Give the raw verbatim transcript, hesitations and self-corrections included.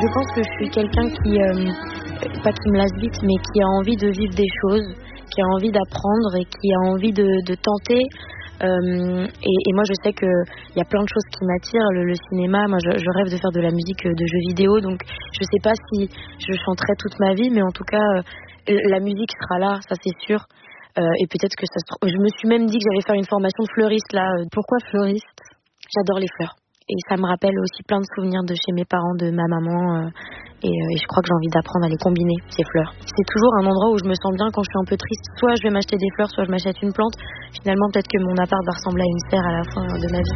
Je pense que je suis quelqu'un qui, euh, pas qui me lasse vite, mais qui a envie de vivre des choses, qui a envie d'apprendre et qui a envie de, de tenter. Euh, et, et moi, je sais qu'il y a plein de choses qui m'attirent. Le, le cinéma, moi, je, je rêve de faire de la musique de jeux vidéo. Donc, je sais pas si je chanterai toute ma vie, mais en tout cas, euh, la musique sera là, ça c'est sûr. Euh, et peut-être que ça se trouve. Je me suis même dit que j'allais faire une formation de fleuriste là. Pourquoi fleuriste? J'adore les fleurs. Et ça me rappelle aussi plein de souvenirs de chez mes parents, de ma maman. Euh, et, euh, et je crois que j'ai envie d'apprendre à les combiner, ces fleurs. C'est toujours un endroit où je me sens bien quand je suis un peu triste. Soit je vais m'acheter des fleurs, soit je m'achète une plante. Finalement, peut-être que mon appart va ressembler à une serre à la fin de ma vie.